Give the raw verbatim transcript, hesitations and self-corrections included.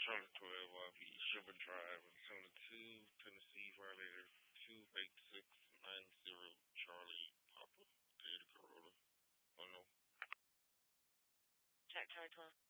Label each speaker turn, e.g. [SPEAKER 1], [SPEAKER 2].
[SPEAKER 1] Charlotte twelve R V Sugar Drive and Zona two, Tennessee Violator two eight six nine zero Charlie Papa Toyota Corolla. Oh no.
[SPEAKER 2] Check Charlie twelve.